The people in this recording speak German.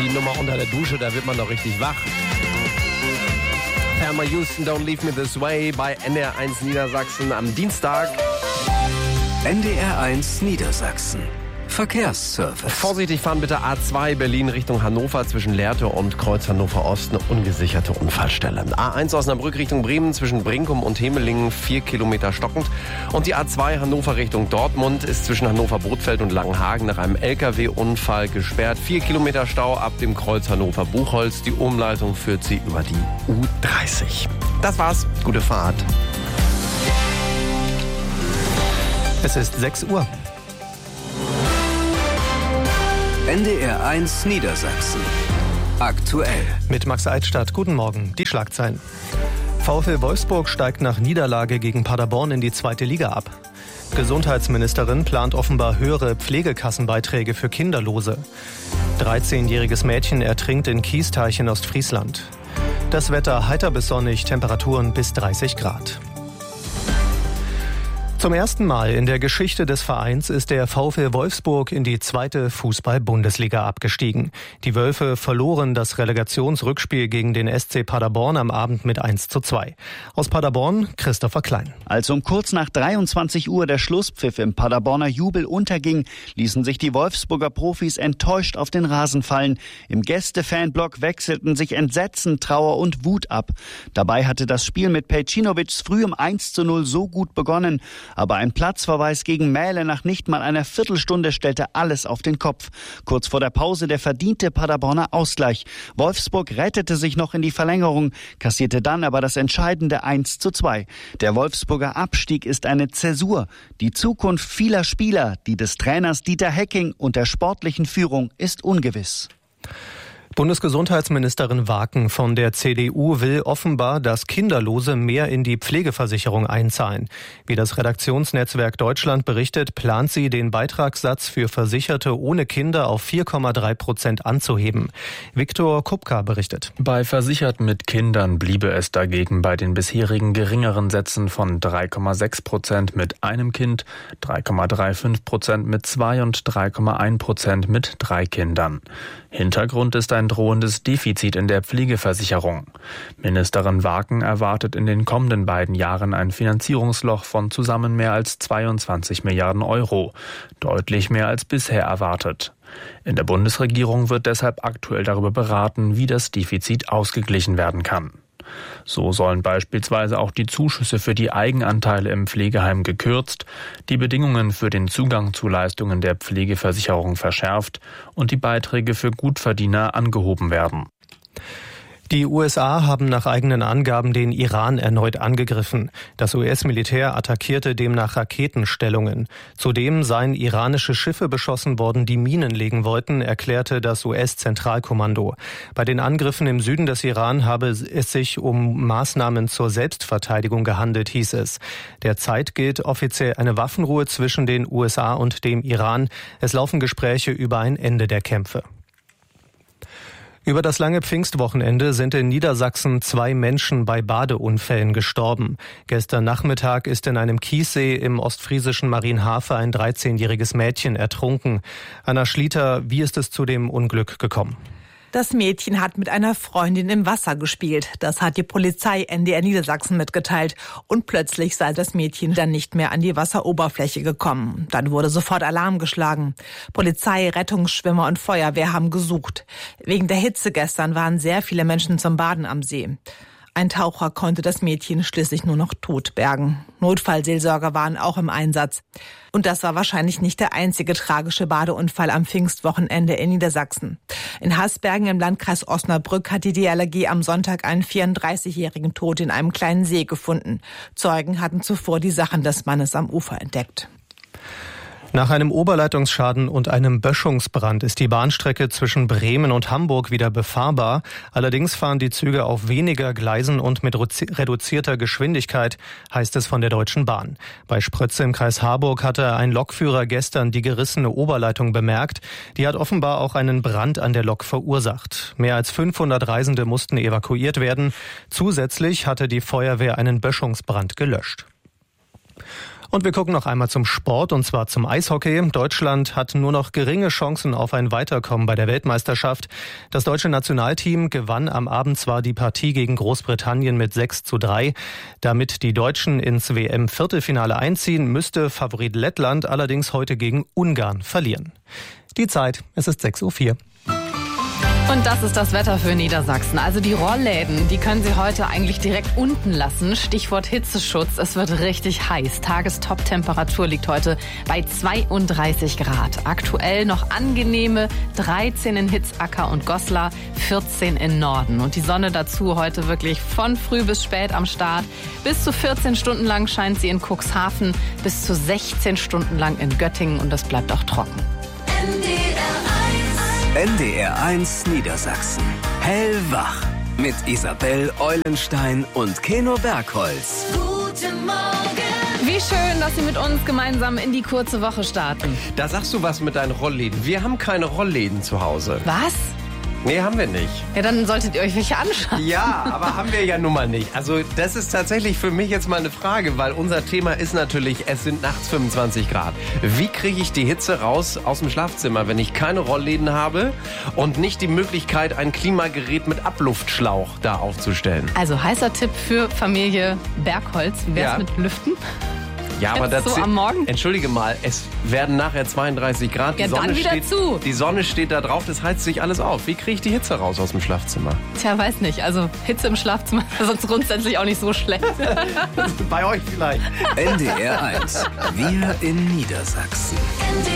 die Nummer unter der Dusche, da wird man doch richtig wach. Thelma Houston, Don't Leave Me This Way bei NDR 1 Niedersachsen am Dienstag. NDR 1 Niedersachsen. Verkehrsservice. Vorsichtig fahren bitte A2 Berlin Richtung Hannover zwischen Lehrte und Kreuz Hannover Ost, eine ungesicherte Unfallstelle. A1 Osnabrück Richtung Bremen zwischen Brinkum und Hemelingen 4 Kilometer stockend. Und die A2 Hannover Richtung Dortmund ist zwischen Hannover Bothfeld und Langenhagen nach einem LKW-Unfall gesperrt. 4 Kilometer Stau ab dem Kreuz Hannover Buchholz. Die Umleitung führt sie über die U30. Das war's. Gute Fahrt. Es ist 6 Uhr. NDR 1 Niedersachsen. Aktuell. Mit Max Eidstadt. Guten Morgen. Die Schlagzeilen. VfL Wolfsburg steigt nach Niederlage gegen Paderborn in die 2. Liga ab. Gesundheitsministerin plant offenbar höhere Pflegekassenbeiträge für Kinderlose. 13-jähriges Mädchen ertrinkt in Kiesteich in Ostfriesland. Das Wetter heiter bis sonnig, Temperaturen bis 30 Grad. Zum ersten Mal in der Geschichte des Vereins ist der VfL Wolfsburg in die 2. Fußball-Bundesliga abgestiegen. Die Wölfe verloren das Relegationsrückspiel gegen den SC Paderborn am Abend mit 1:2. Aus Paderborn Christopher Klein. Als um kurz nach 23 Uhr der Schlusspfiff im Paderborner Jubel unterging, ließen sich die Wolfsburger Profis enttäuscht auf den Rasen fallen. Im Gäste-Fanblock wechselten sich Entsetzen, Trauer und Wut ab. Dabei hatte das Spiel mit Pejcinovics früh um 1:0 so gut begonnen. Aber ein Platzverweis gegen Mähle nach nicht mal einer Viertelstunde stellte alles auf den Kopf. Kurz vor der Pause der verdiente Paderborner Ausgleich. Wolfsburg rettete sich noch in die Verlängerung, kassierte dann aber das entscheidende 1:2. Der Wolfsburger Abstieg ist eine Zäsur. Die Zukunft vieler Spieler, die des Trainers Dieter Hecking und der sportlichen Führung ist ungewiss. Bundesgesundheitsministerin Waken von der CDU will offenbar, dass Kinderlose mehr in die Pflegeversicherung einzahlen. Wie das Redaktionsnetzwerk Deutschland berichtet, plant sie, den Beitragssatz für Versicherte ohne Kinder auf 4,3% anzuheben. Viktor Kupka berichtet. Bei Versicherten mit Kindern bliebe es dagegen bei den bisherigen geringeren Sätzen von 3,6% mit einem Kind, 3,35% mit 2 und 3,1% mit 3 Kindern. Hintergrund ist ein drohendes Defizit in der Pflegeversicherung. Ministerin Waken erwartet in den kommenden beiden Jahren ein Finanzierungsloch von zusammen mehr als 22 Milliarden Euro. Deutlich mehr als bisher erwartet. In der Bundesregierung wird deshalb aktuell darüber beraten, wie das Defizit ausgeglichen werden kann. So sollen beispielsweise auch die Zuschüsse für die Eigenanteile im Pflegeheim gekürzt, die Bedingungen für den Zugang zu Leistungen der Pflegeversicherung verschärft und die Beiträge für Gutverdiener angehoben werden. Die USA haben nach eigenen Angaben den Iran erneut angegriffen. Das US-Militär attackierte demnach Raketenstellungen. Zudem seien iranische Schiffe beschossen worden, die Minen legen wollten, erklärte das US-Zentralkommando. Bei den Angriffen im Süden des Iran habe es sich um Maßnahmen zur Selbstverteidigung gehandelt, hieß es. Derzeit gilt offiziell eine Waffenruhe zwischen den USA und dem Iran. Es laufen Gespräche über ein Ende der Kämpfe. Über das lange Pfingstwochenende sind in Niedersachsen 2 Menschen bei Badeunfällen gestorben. Gestern Nachmittag ist in einem Kiessee im ostfriesischen Marienhafe ein 13-jähriges Mädchen ertrunken. Anna Schlieter, wie ist es zu dem Unglück gekommen? Das Mädchen hat mit einer Freundin im Wasser gespielt. Das hat die Polizei NDR Niedersachsen mitgeteilt. Und plötzlich sei das Mädchen dann nicht mehr an die Wasseroberfläche gekommen. Dann wurde sofort Alarm geschlagen. Polizei, Rettungsschwimmer und Feuerwehr haben gesucht. Wegen der Hitze gestern waren sehr viele Menschen zum Baden am See. Ein Taucher konnte das Mädchen schließlich nur noch tot bergen. Notfallseelsorger waren auch im Einsatz. Und das war wahrscheinlich nicht der einzige tragische Badeunfall am Pfingstwochenende in Niedersachsen. In Hasbergen im Landkreis Osnabrück hat die DLRG am Sonntag einen 34-jährigen tot in einem kleinen See gefunden. Zeugen hatten zuvor die Sachen des Mannes am Ufer entdeckt. Nach einem Oberleitungsschaden und einem Böschungsbrand ist die Bahnstrecke zwischen Bremen und Hamburg wieder befahrbar. Allerdings fahren die Züge auf weniger Gleisen und mit reduzierter Geschwindigkeit, heißt es von der Deutschen Bahn. Bei Sprötze im Kreis Harburg hatte ein Lokführer gestern die gerissene Oberleitung bemerkt. Die hat offenbar auch einen Brand an der Lok verursacht. Mehr als 500 Reisende mussten evakuiert werden. Zusätzlich hatte die Feuerwehr einen Böschungsbrand gelöscht. Und wir gucken noch einmal zum Sport, und zwar zum Eishockey. Deutschland hat nur noch geringe Chancen auf ein Weiterkommen bei der Weltmeisterschaft. Das deutsche Nationalteam gewann am Abend zwar die Partie gegen Großbritannien mit 6:3. Damit die Deutschen ins WM-Viertelfinale einziehen, müsste Favorit Lettland allerdings heute gegen Ungarn verlieren. Die Zeit, es ist 6:04 Uhr. Und das ist das Wetter für Niedersachsen. Also die Rollläden, die können Sie heute eigentlich direkt unten lassen. Stichwort Hitzeschutz. Es wird richtig heiß. Tagestop-Temperatur liegt heute bei 32 Grad. Aktuell noch angenehme 13 in Hitzacker und Goslar, 14 in Norden. Und die Sonne dazu heute wirklich von früh bis spät am Start. Bis zu 14 Stunden lang scheint sie in Cuxhaven, bis zu 16 Stunden lang in Göttingen, und es bleibt auch trocken. NDR 1 Niedersachsen. Hellwach. Mit Isabel Eulenstein und Keno Bergholz. Guten Morgen. Wie schön, dass Sie mit uns gemeinsam in die kurze Woche starten. Da sagst du was mit deinen Rollläden. Wir haben keine Rollläden zu Hause. Was? Nee, haben wir nicht. Ja, dann solltet ihr euch welche anschauen. Ja, aber haben wir ja nun mal nicht. Also das ist tatsächlich für mich jetzt mal eine Frage, weil unser Thema ist natürlich, es sind nachts 25 Grad. Wie kriege ich die Hitze raus aus dem Schlafzimmer, wenn ich keine Rollläden habe und nicht die Möglichkeit, ein Klimagerät mit Abluftschlauch da aufzustellen? Also heißer Tipp für Familie Bergholz. Wie wär's mit Lüften? Ja, aber so am Morgen? Entschuldige mal, es werden nachher 32 Grad. Ja, dann wieder zu. Die Sonne steht da drauf, das heizt sich alles auf. Wie kriege ich die Hitze raus aus dem Schlafzimmer? Tja, weiß nicht. Also Hitze im Schlafzimmer ist sonst grundsätzlich auch nicht so schlecht. Bei euch vielleicht. NDR 1. Wir in Niedersachsen.